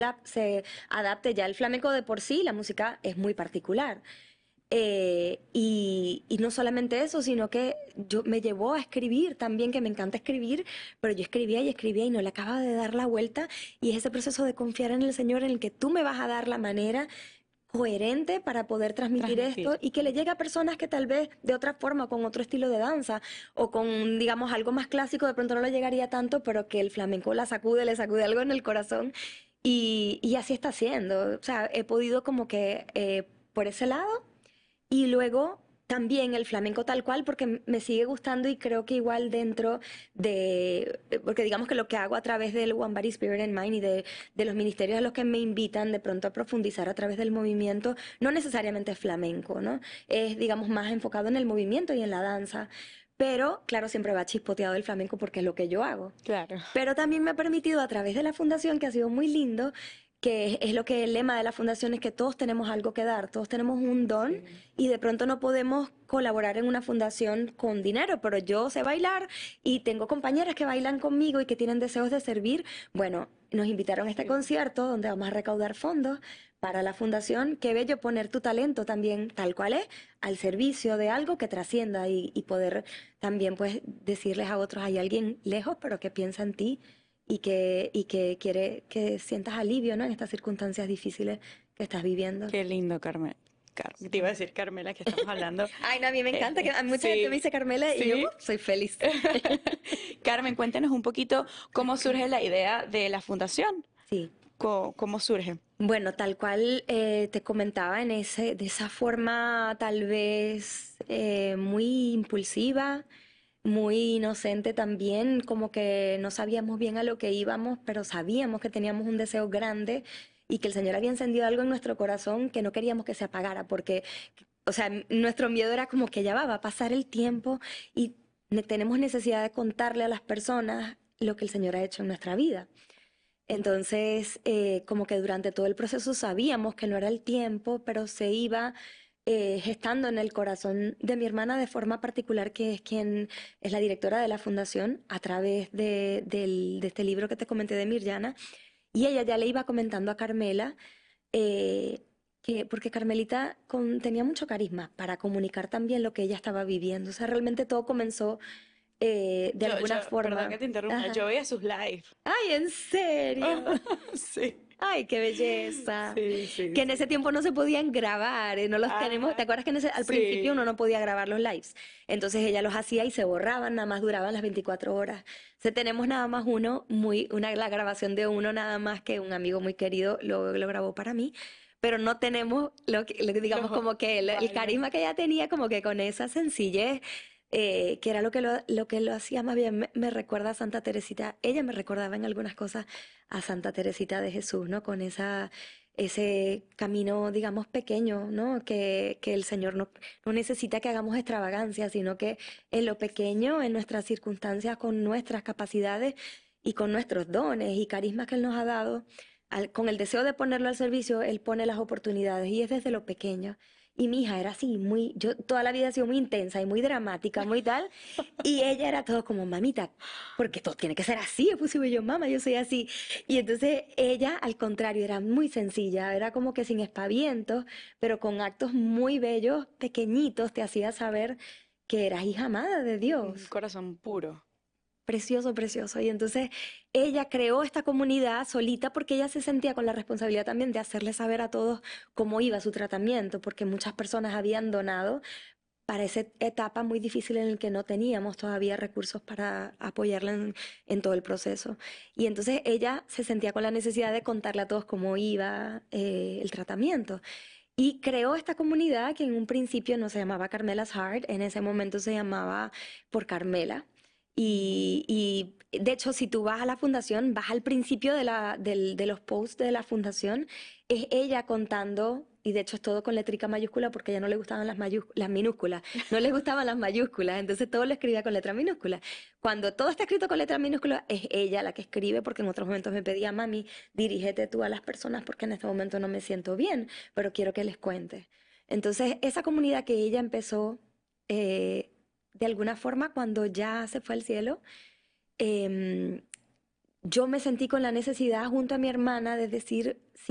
se adapte ya el flamenco de por sí, la música es muy particular. Y no solamente eso, sino que me llevó a escribir también, que me encanta escribir, pero yo escribía y no le acababa de dar la vuelta. Y es ese proceso de confiar en el Señor en el que tú me vas a dar la manera coherente para poder transmitir Transmitir. esto y que le llegue a personas que tal vez de otra forma, con otro estilo de danza o con, digamos, algo más clásico, de pronto no le llegaría tanto, pero que el flamenco la sacude, le sacude algo en el corazón y así está siendo. O sea, he podido como que por ese lado y luego también el flamenco tal cual, porque me sigue gustando y creo que igual dentro porque digamos que lo que hago a través del One Body Spirit and Mind y de los ministerios a los que me invitan de pronto a profundizar a través del movimiento, no necesariamente es flamenco, ¿no? Es, digamos, más enfocado en el movimiento y en la danza. Pero, claro, siempre va chispoteado el flamenco porque es lo que yo hago. Claro. Pero también me ha permitido a través de la fundación, que ha sido muy lindo, que es lo que el lema de la fundación es que todos tenemos algo que dar, todos tenemos un don Sí. y de pronto no podemos colaborar en una fundación con dinero, pero yo sé bailar y tengo compañeras que bailan conmigo y que tienen deseos de servir. Bueno, nos invitaron a este Sí. concierto donde vamos a recaudar fondos para la fundación. Qué bello poner tu talento también, tal cual es, al servicio de algo que trascienda y poder también pues decirles a otros, hay alguien lejos pero que piensa en ti y que quiere que sientas alivio, ¿no? En estas circunstancias difíciles que estás viviendo. Qué lindo, Carmen. Te iba a decir Carmela, que estamos hablando. Ay, no, a mí me encanta, que mucha gente me Sí, dice Carmela y yo sí. soy feliz. Carmen, cuéntanos un poquito cómo surge la idea de la fundación. Sí. ¿Cómo surge? Bueno, tal cual te comentaba de esa forma tal vez muy impulsiva, muy inocente también, como que no sabíamos bien a lo que íbamos, pero sabíamos que teníamos un deseo grande y que el Señor había encendido algo en nuestro corazón que no queríamos que se apagara, porque, o sea, nuestro miedo era como que ya va a pasar el tiempo y tenemos necesidad de contarle a las personas lo que el Señor ha hecho en nuestra vida. Entonces, como que durante todo el proceso sabíamos que no era el tiempo, pero se iba gestando en el corazón de mi hermana de forma particular, que es quien es la directora de la fundación, a través de este libro que te comenté de Mirjana. Y ella ya le iba comentando a Carmela, porque Carmelita tenía mucho carisma para comunicar también lo que ella estaba viviendo. O sea, realmente todo comenzó de alguna Perdón forma. que te interrumpa, Ajá. yo veía sus live. Ay, ¿en serio? Sí, Ay, qué belleza. sí, sí, Que en ese sí. tiempo no se podían grabar, no los tenemos. ¿Te Ajá, acuerdas que al principio uno sí. no podía grabar los lives? Entonces ella los hacía y se borraban, nada más duraban las 24 horas. O sea, tenemos nada más la grabación de uno nada más que un amigo muy querido lo grabó para mí. Pero no tenemos digamos Los como que el varios. carisma que ella tenía, como que con esa sencillez, que era lo que lo hacía más bien, me recuerda a Santa Teresita. Ella me recordaba en algunas cosas a Santa Teresita de Jesús, ¿no? Con ese camino, digamos, pequeño, ¿no? Que el Señor no necesita que hagamos extravagancia, sino que en lo pequeño, en nuestras circunstancias, con nuestras capacidades y con nuestros dones y carismas que Él nos ha dado, con el deseo de ponerlo al servicio, Él pone las oportunidades y es desde lo pequeño. Y mi hija era así, yo toda la vida he sido muy intensa y muy dramática, muy tal, y ella era todo como, mamita, porque todo tiene que ser así. Pues y yo, mamá, yo soy así. Y entonces ella, al contrario, era muy sencilla, era como que sin espavientos, pero con actos muy bellos, pequeñitos, te hacía saber que eras hija amada de Un Dios. corazón puro. Precioso, precioso. Y entonces ella creó esta comunidad solita porque ella se sentía con la responsabilidad también de hacerle saber a todos cómo iba su tratamiento, porque muchas personas habían donado para esa etapa muy difícil en la que no teníamos todavía recursos para apoyarla en todo el proceso. Y entonces ella se sentía con la necesidad de contarle a todos cómo iba el tratamiento. Y creó esta comunidad que en un principio no se llamaba Carmela's Heart, en ese momento se llamaba Por Carmela. De hecho, si tú vas a la fundación, vas al principio de los posts de la fundación, es ella contando, y de hecho es todo con letrica mayúscula porque a ella no le gustaban las minúsculas, no le gustaban las mayúsculas, entonces todo lo escribía con letra minúscula. Cuando todo está escrito con letra minúscula, es ella la que escribe porque en otros momentos me pedía, mami, dirígete tú a las personas porque en este momento no me siento bien, pero quiero que les cuente. Entonces, esa comunidad que ella empezó, de alguna forma, cuando ya se fue al cielo, em, yo me sentí con la necesidad junto a mi hermana de decir,